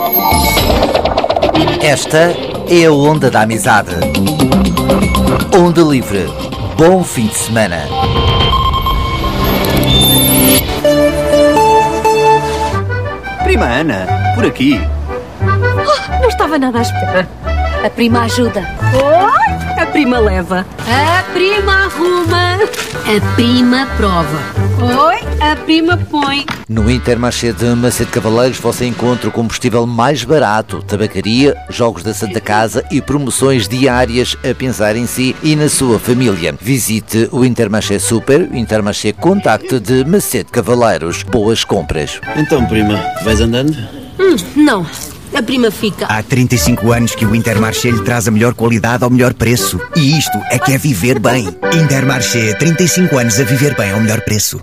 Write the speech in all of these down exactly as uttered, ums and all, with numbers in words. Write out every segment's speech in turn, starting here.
Esta é a Onda da Amizade. Onda Livre. Bom fim de semana. Prima Ana, por aqui. Oh, não estava nada à espera. A prima ajuda. Oh, a prima leva. A prima arruma. A prima prova. Oi, a prima põe. No Intermarché de Macedo Cavaleiros você encontra o combustível mais barato, tabacaria, jogos da Santa Casa e promoções diárias a pensar em si e na sua família. Visite o Intermarché Super, o Intermarché Contacto de Macedo Cavaleiros. Boas compras. Então, prima, vais andando? Hum, não. A prima fica. Há trinta e cinco anos que o Intermarché lhe traz a melhor qualidade ao melhor preço. E isto é que é viver bem. Intermarché, trinta e cinco anos a viver bem ao melhor preço.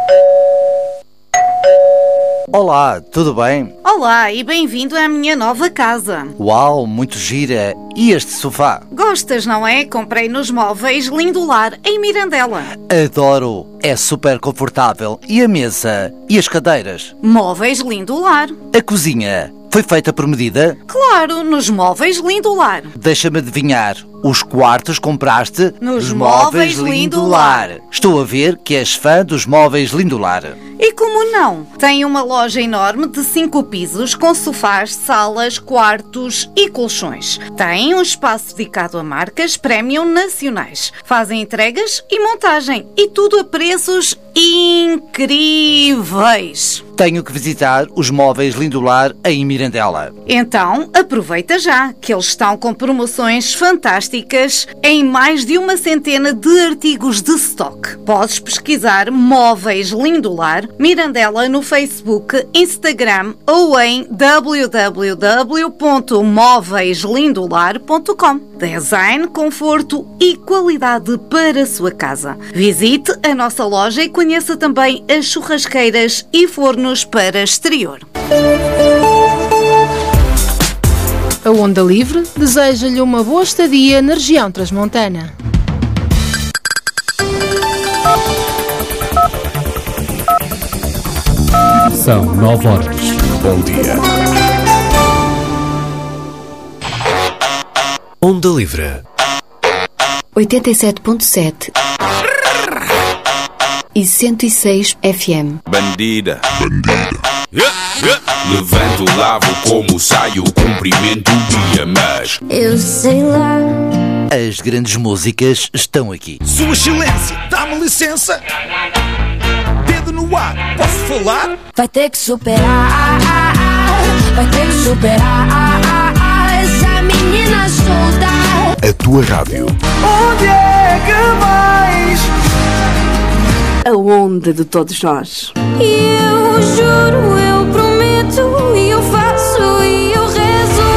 Olá, tudo bem? Olá e bem-vindo à minha nova casa. Uau, muito gira. E este sofá? Gostas, não é? Comprei nos Móveis Lindolar, em Mirandela. Adoro. É super confortável. E a mesa? E as cadeiras? Móveis Lindolar. A cozinha? Foi feita por medida? Claro, nos Móveis Lindolar. Deixa-me adivinhar. Os quartos compraste nos Móveis Lindolar. Estou a ver que és fã dos Móveis Lindolar. E como não? Tem uma loja enorme de cinco pisos com sofás, salas, quartos e colchões. Tem um espaço dedicado a marcas premium nacionais. Fazem entregas e montagem. E tudo a preços incríveis. Tenho que visitar os Móveis Lindolar em Mirandela. Então, aproveita já, que eles estão com promoções fantásticas em mais de uma centena de artigos de stock. Podes pesquisar Móveis Lindolar Mirandela no Facebook, Instagram ou em w w w ponto móveis lindolar ponto com. Design, conforto e qualidade para a sua casa. Visite a nossa loja e conheça também as churrasqueiras e fornos para exterior. A Onda Livre deseja-lhe uma boa estadia na região transmontana. São nove horas. Bom dia. Onda Livre. oitenta e sete ponto sete e cento e seis F M. Bandida. Bandida. Yeah, yeah. Levanto, lavo, como saio, cumprimento o dia, mas eu sei lá. As grandes músicas estão aqui. Sua Excelência, dá-me licença. Dedo no ar, posso falar? Vai ter que superar, vai ter que superar essa menina solta. A tua rádio. Onde é que vais? A onda de todos nós. Eu juro, eu prometo, e eu faço, e eu rezo.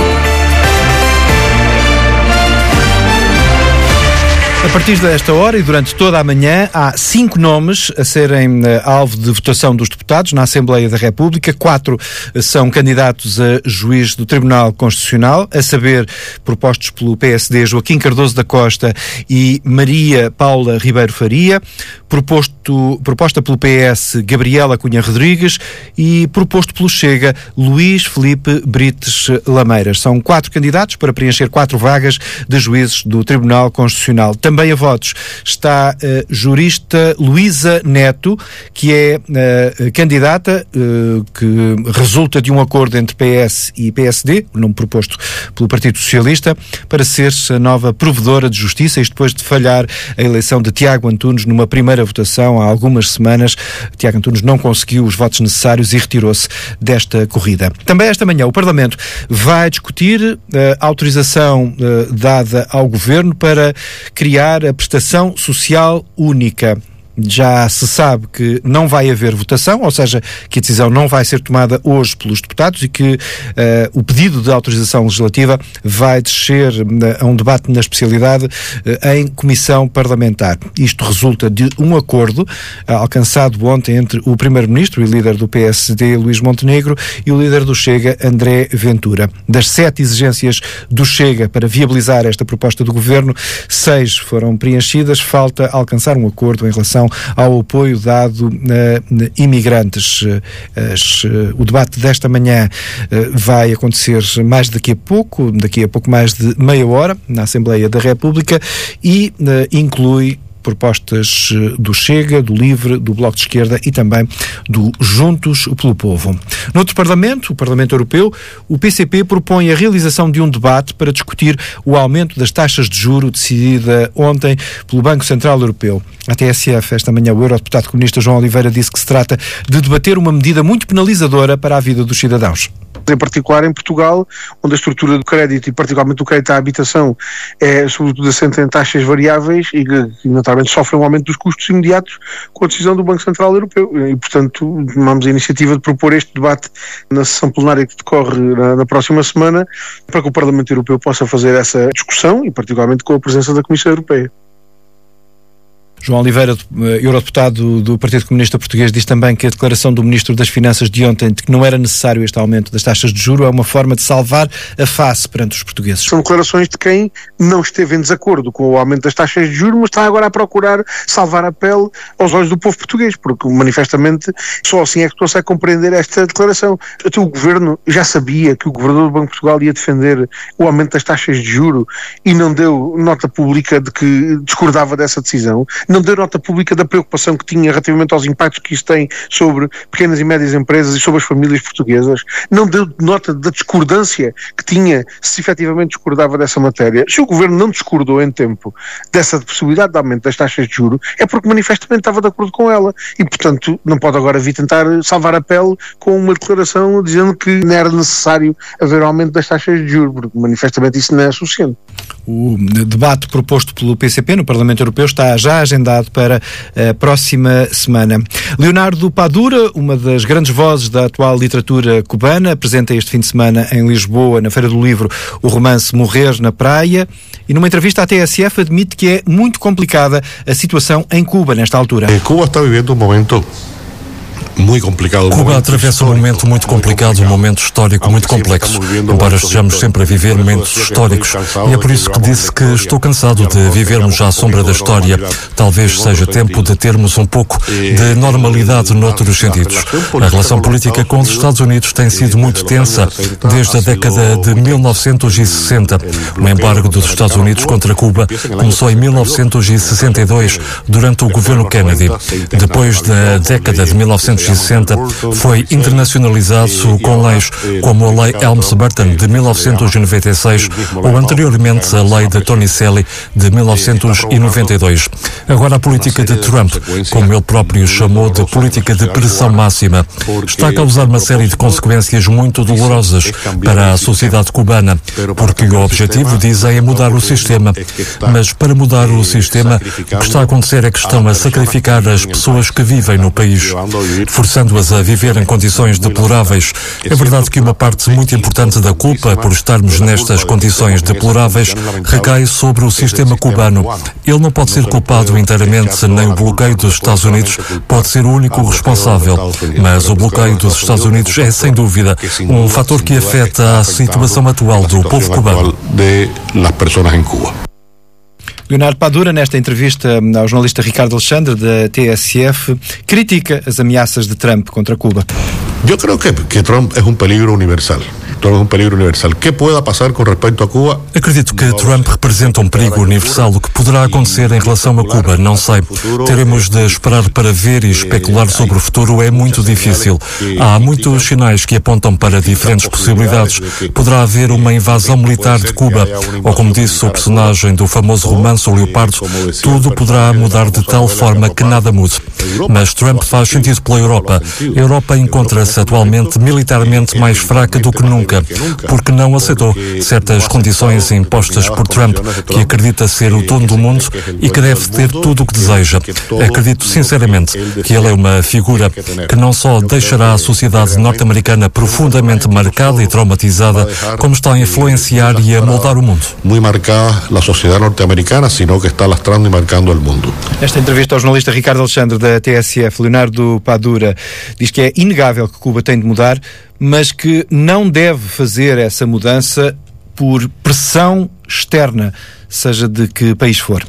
A partir desta hora e durante toda a manhã há cinco nomes a serem uh, alvo de votação dos deputados na Assembleia da República. Quatro uh, são candidatos a juiz do Tribunal Constitucional, a saber, propostos pelo P S D Joaquim Cardoso da Costa e Maria Paula Ribeiro Faria, proposto, proposta pelo P S Gabriela Cunha Rodrigues e proposto pelo Chega Luís Filipe Brites Lameiras. São quatro candidatos para preencher quatro vagas de juízes do Tribunal Constitucional. Também a votos está a jurista Luísa Neto, que é uh, candidata uh, que resulta de um acordo entre P S e P S D, o nome proposto pelo Partido Socialista, para ser a nova provedora de justiça, isto depois de falhar a eleição de Tiago Antunes numa primeira votação há algumas semanas. Tiago Antunes não conseguiu os votos necessários e retirou-se desta corrida. Também esta manhã o Parlamento vai discutir a autorização uh, dada ao Governo para criar a prestação social única. Já se sabe que não vai haver votação, ou seja, que a decisão não vai ser tomada hoje pelos deputados e que uh, o pedido de autorização legislativa vai descer uh, a um debate na especialidade uh, em comissão parlamentar. Isto resulta de um acordo uh, alcançado ontem entre o Primeiro-Ministro e líder do P S D, Luís Montenegro, e o líder do Chega, André Ventura. Das sete exigências do Chega para viabilizar esta proposta do Governo, seis foram preenchidas, falta alcançar um acordo em relação relação ao apoio dado a imigrantes. As, o debate desta manhã vai acontecer mais daqui a pouco, daqui a pouco mais de meia hora, na Assembleia da República, e inclui propostas do Chega, do Livre, do Bloco de Esquerda e também do Juntos pelo Povo. Noutro Parlamento, o Parlamento Europeu, o P C P propõe a realização de um debate para discutir o aumento das taxas de juro decidida ontem pelo Banco Central Europeu. A T S F, esta manhã, o eurodeputado comunista João Oliveira disse que se trata de debater uma medida muito penalizadora para a vida dos cidadãos. Em particular em Portugal, onde a estrutura do crédito e particularmente do crédito à habitação é sobretudo assente em taxas variáveis e que naturalmente sofrem um aumento dos custos imediatos com a decisão do Banco Central Europeu e portanto tomamos a iniciativa de propor este debate na sessão plenária que decorre na, na próxima semana para que o Parlamento Europeu possa fazer essa discussão e particularmente com a presença da Comissão Europeia. João Oliveira, eurodeputado do Partido Comunista Português, diz também que a declaração do Ministro das Finanças de ontem de que não era necessário este aumento das taxas de juros é uma forma de salvar a face perante os portugueses. São declarações de quem não esteve em desacordo com o aumento das taxas de juros, mas está agora a procurar salvar a pele aos olhos do povo português, porque manifestamente só assim é que consegue compreender esta declaração. Até o Governo já sabia que o Governador do Banco de Portugal ia defender o aumento das taxas de juros e não deu nota pública de que discordava dessa decisão. Não deu nota pública da preocupação que tinha relativamente aos impactos que isso tem sobre pequenas e médias empresas e sobre as famílias portuguesas. Não deu nota da discordância que tinha, se efetivamente discordava dessa matéria. Se o Governo não discordou em tempo dessa possibilidade de aumento das taxas de juros, é porque manifestamente estava de acordo com ela. E, portanto, não pode agora vir tentar salvar a pele com uma declaração dizendo que não era necessário haver aumento das taxas de juros, porque manifestamente isso não é suficiente. O debate proposto pelo P C P no Parlamento Europeu está já agendado para a próxima semana. Leonardo Padura, uma das grandes vozes da atual literatura cubana, apresenta este fim de semana em Lisboa, na Feira do Livro, o romance Morrer na Praia, e numa entrevista à T S F admite que é muito complicada a situação em Cuba nesta altura. Cuba está vivendo um momento muito complicado. Cuba atravessa um momento muito complicado, um momento histórico muito complexo, embora estejamos sempre a viver momentos históricos. E é por isso que disse que estou cansado de vivermos à sombra da história. Talvez seja tempo de termos um pouco de normalidade noutros sentidos. A relação política com os Estados Unidos tem sido muito tensa desde a década de mil novecentos e sessenta. O embargo dos Estados Unidos contra Cuba começou em mil novecentos e sessenta e dois, durante o governo Kennedy. Depois da década de mil novecentos e sessenta, foi internacionalizado com leis como a Lei Helms-Burton de mil novecentos e noventa e seis ou anteriormente a Lei de Toniceli de mil novecentos e noventa e dois. Agora a política de Trump, como ele próprio chamou de política de pressão máxima, está a causar uma série de consequências muito dolorosas para a sociedade cubana, porque o objetivo, dizem, é mudar o sistema. Mas para mudar o sistema, o que está a acontecer é que estão a sacrificar as pessoas que vivem no país, forçando-as a viver em condições deploráveis. É verdade que uma parte muito importante da culpa por estarmos nestas condições deploráveis recai sobre o sistema cubano. Ele não pode ser culpado inteiramente, nem o bloqueio dos Estados Unidos pode ser o único responsável. Mas o bloqueio dos Estados Unidos é, sem dúvida, um fator que afeta a situação atual do povo cubano. Leonardo Padura, nesta entrevista ao jornalista Ricardo Alexandre, da T S F, critica as ameaças de Trump contra Cuba. Eu creo que, que Trump é um peligro universal. Trump é um peligro universal. Que pueda passar com respeito a Cuba? Acredito que Trump representa um perigo universal. O que poderá acontecer em relação a Cuba, não sei. Teremos de esperar para ver e especular sobre o futuro é muito difícil. Há muitos sinais que apontam para diferentes possibilidades. Poderá haver uma invasão militar de Cuba, ou como disse o personagem do famoso romance O Leopardo, tudo poderá mudar de tal forma que nada mude. Mas Trump faz sentido pela Europa. A Europa encontra-se atualmente militarmente mais fraca do que nunca, porque não aceitou certas condições impostas por Trump, que acredita ser o dono do mundo e que deve ter tudo o que deseja. Acredito sinceramente que ele é uma figura que não só deixará a sociedade norte-americana profundamente marcada e traumatizada, como está a influenciar e a moldar o mundo. Muito marcada a sociedade norte-americana, sino que está lastrando e marcando o mundo. Esta entrevista ao jornalista Ricardo Alexandre, da T S F, Leonardo Padura, diz que é inegável que Cuba tem de mudar, mas que não deve fazer essa mudança por pressão externa, seja de que país for.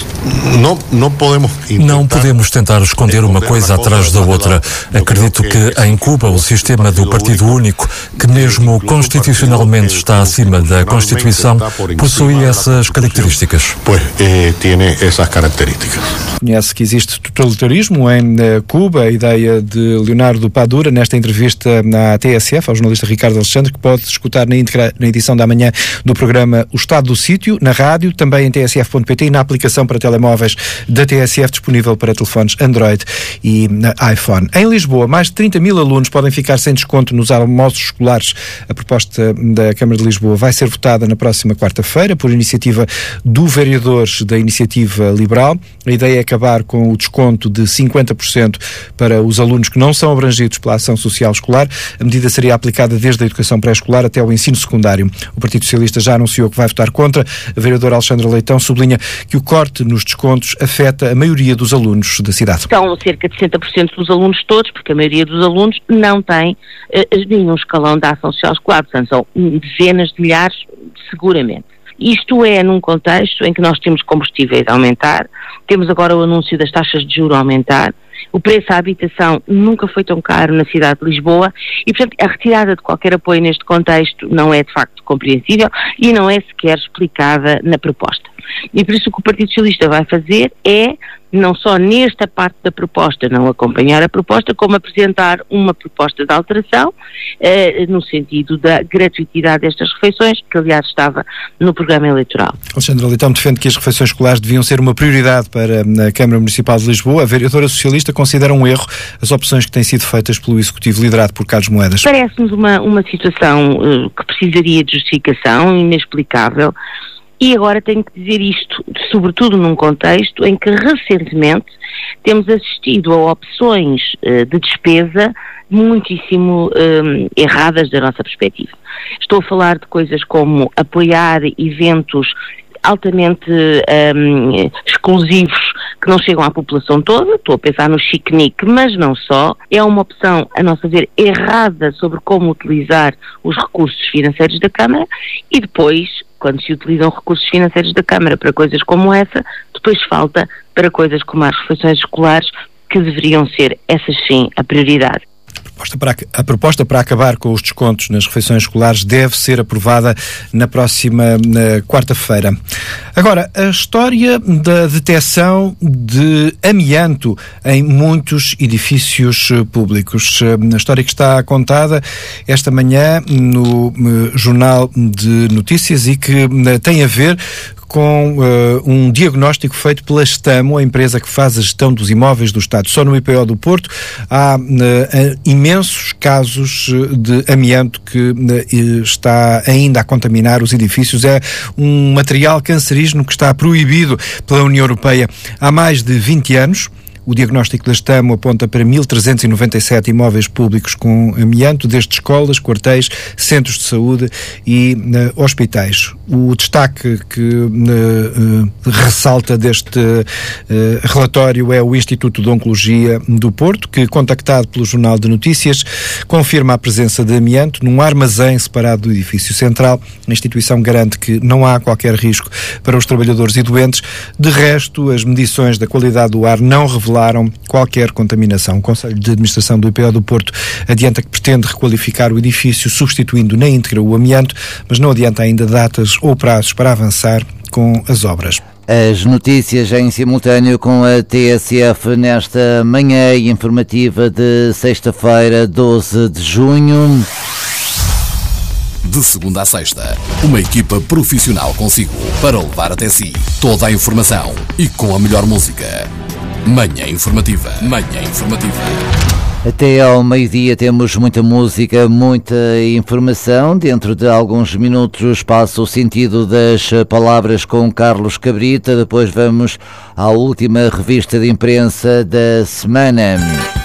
Não, não podemos Não podemos tentar esconder uma coisa atrás da outra. Acredito que em Cuba o sistema do Partido Único, que mesmo constitucionalmente está acima da Constituição, possui essas características. Pois, eh, tem essas características. Conhece que existe totalitarismo em Cuba, a ideia de Leonardo Padura, nesta entrevista na T S F, ao jornalista Ricardo Alexandre, que pode escutar na, íntegra, na edição da manhã do programa O Estado do Sítio, na rádio, também em t s f ponto p t e na aplicação para telemóveis da T S F, disponível para telefones Android e iPhone. Em Lisboa, mais de trinta mil alunos podem ficar sem desconto nos almoços escolares. A proposta da Câmara de Lisboa vai ser votada na próxima quarta-feira, por iniciativa do vereador da Iniciativa Liberal. A ideia é acabar com o desconto de cinquenta por cento para os alunos que não são abrangidos pela ação social escolar. A medida seria aplicada desde a educação pré-escolar até o ensino secundário. O Partido Socialista já anunciou que vai votar contra. A vereadora Alexandra Leitão sublinha que o corte nos descontos afeta a maioria dos alunos da cidade. São cerca de sessenta por cento dos alunos todos, porque a maioria dos alunos não tem uh, nenhum escalão da ação social escolar, portanto são dezenas de milhares seguramente. Isto é num contexto em que nós temos combustíveis a aumentar, temos agora o anúncio das taxas de juros a aumentar, o preço à habitação nunca foi tão caro na cidade de Lisboa e, portanto, a retirada de qualquer apoio neste contexto não é de facto compreensível e não é sequer explicada na proposta. E por isso o que o Partido Socialista vai fazer é, não só nesta parte da proposta, não acompanhar a proposta, como apresentar uma proposta de alteração, eh, no sentido da gratuitidade destas refeições, que aliás estava no programa eleitoral. Alexandra Leitão defende que as refeições escolares deviam ser uma prioridade para a Câmara Municipal de Lisboa. A vereadora socialista considera um erro as opções que têm sido feitas pelo Executivo liderado por Carlos Moedas. Parece-nos uma, uma situação uh, que precisaria de justificação, inexplicável. E agora tenho que dizer isto, sobretudo num contexto em que recentemente temos assistido a opções uh, de despesa muitíssimo um, erradas da nossa perspectiva. Estou a falar de coisas como apoiar eventos altamente um, exclusivos que não chegam à população toda. Estou a pensar no chiquenique, mas não só. É uma opção, a nosso ver, errada sobre como utilizar os recursos financeiros da Câmara e depois, quando se utilizam recursos financeiros da Câmara para coisas como essa, depois falta para coisas como as refeições escolares, que deveriam ser, essas sim, a prioridade. A proposta para acabar com os descontos nas refeições escolares deve ser aprovada na próxima na quarta-feira. Agora, a história da detecção de amianto em muitos edifícios públicos. A história que está contada esta manhã no Jornal de Notícias e que tem a ver com uh, um diagnóstico feito pela Stamo, a empresa que faz a gestão dos imóveis do Estado. Só no I P O do Porto há uh, uh, imensos casos de amianto que uh, está ainda a contaminar os edifícios. É um material cancerígeno que está proibido pela União Europeia há mais de vinte anos. O diagnóstico da Stamo aponta para mil trezentos e noventa e sete imóveis públicos com amianto, desde escolas, quartéis, centros de saúde e uh, hospitais. O destaque que uh, uh, ressalta deste uh, relatório é o Instituto de Oncologia do Porto, que, contactado pelo Jornal de Notícias, confirma a presença de amianto num armazém separado do edifício central. A instituição garante que não há qualquer risco para os trabalhadores e doentes. De resto, as medições da qualidade do ar não revelaram qualquer contaminação. O Conselho de Administração do I P O do Porto adianta que pretende requalificar o edifício, substituindo na íntegra o amianto, mas não adianta ainda datas ou prazos para avançar com as obras. As notícias em simultâneo com a T S F nesta manhã informativa de sexta-feira, doze de junho. De segunda a sexta, uma equipa profissional consigo para levar até si toda a informação e com a melhor música. Manhã Informativa. Manhã Informativa. Até ao meio-dia temos muita música, muita informação. Dentro de alguns minutos passa o sentido das palavras com Carlos Cabrita. Depois vamos à última revista de imprensa da semana.